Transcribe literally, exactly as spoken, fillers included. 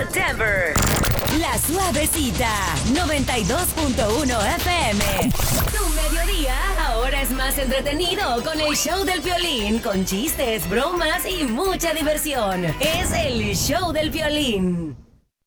Denver. La Suavecita, noventa y dos punto uno F M. Tu mediodía ahora es más entretenido con el show del Piolín, con chistes, bromas y mucha diversión. Es el show del Piolín.